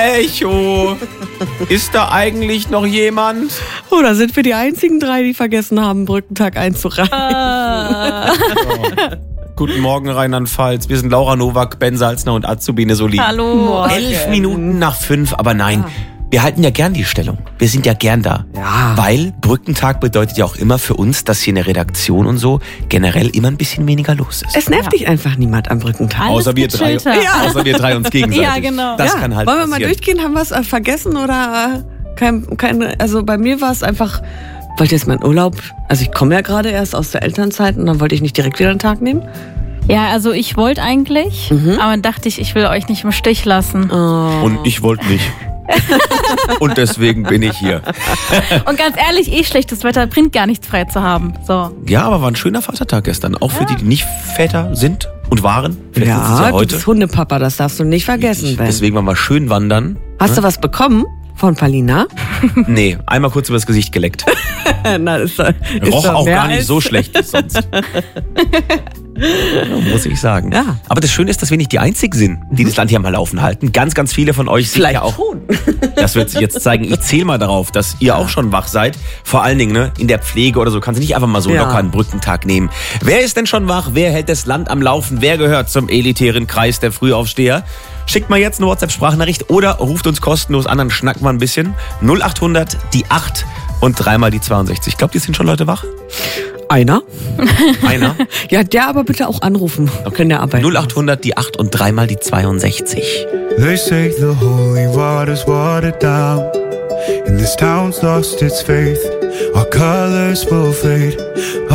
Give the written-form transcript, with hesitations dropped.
Echo. Ist da eigentlich noch jemand? Oder sind wir die einzigen 3, die vergessen haben, Brückentag einzureichen? Guten Morgen, Rheinland-Pfalz. Wir sind Laura Nowak, Ben Salzner und Azubine Soli. Hallo. 11 Minuten nach 5, aber nein. Wir halten ja gern die Stellung. Wir sind ja gern da. Ja. Weil Brückentag bedeutet ja auch immer für uns, dass hier in der Redaktion und so generell immer ein bisschen weniger los ist. Es nervt dich einfach niemand am Brückentag. Alles Außer wir drei. gechillter. Ja. Außer wir drei uns gegenseitig. Ja, genau. Das kann halt Wollen wir mal passieren. durchgehen? Haben wir es vergessen oder also bei mir war es einfach, wollte jetzt meinen Urlaub, also ich komme ja gerade erst aus der Elternzeit und dann wollte ich nicht direkt wieder einen Tag nehmen. Ja, also ich wollte eigentlich, aber dann dachte ich will euch nicht im Stich lassen. Und ich wollte nicht. Und deswegen bin ich hier. Und ganz ehrlich, schlechtes Wetter bringt gar nichts frei zu haben. So. Ja, aber war ein schöner Vatertag gestern. Auch für die, die nicht Väter sind und waren. Vielleicht sind sie es Ja, ja du heute. bist Hundepapa, das darfst du nicht vergessen, Ben. Deswegen waren wir schön wandern. Hast du was bekommen von Palina? Nee, einmal kurz übers Gesicht geleckt. Na, ist Roch doch auch mehr gar nicht als- so schlecht wie sonst. Ja, muss ich sagen. Ja. Aber das Schöne ist, dass wir nicht die Einzigen sind, die das Land hier mal laufen halten. Ganz, ganz viele von euch sind Vielleicht ja auch. schon. Das wird sich jetzt zeigen. Ich zähle mal darauf, dass ihr auch schon wach seid. Vor allen Dingen, ne, in der Pflege oder so kannst du nicht einfach mal so Ja. locker einen Brückentag nehmen. Wer ist denn schon wach? Wer hält das Land am Laufen? Wer gehört zum elitären Kreis der Frühaufsteher? Schickt mal jetzt eine WhatsApp-Sprachnachricht oder ruft uns kostenlos an, dann schnacken wir ein bisschen. 0800 die 8 und 3 mal die 62. Ich glaube, die sind schon Leute wach. Einer? Einer. Ja, der aber bitte auch anrufen. Können der arbeiten. 0800 die 8 und 3 mal die 62. They say the holy water's watered down, and this town's lost its faith. Our colors will fade.